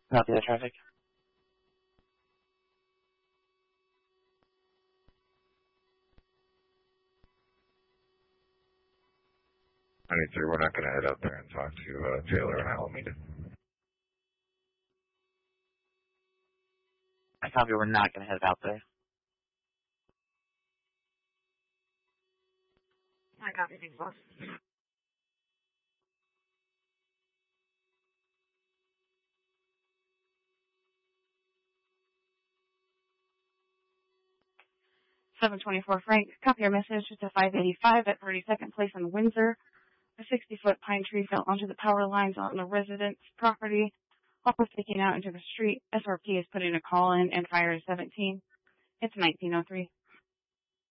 Copy the traffic. We're not going to head out there and talk to Taylor and Alameda. I copy, we're not going to head out there. I copy, thanks, boss. $724 Frank, copy your message to 585 at 32nd Place in Windsor. A 60-foot pine tree fell onto the power lines on the resident's property. While sticking out into the street, SRP is putting a call in and fire is 17. It's 1903.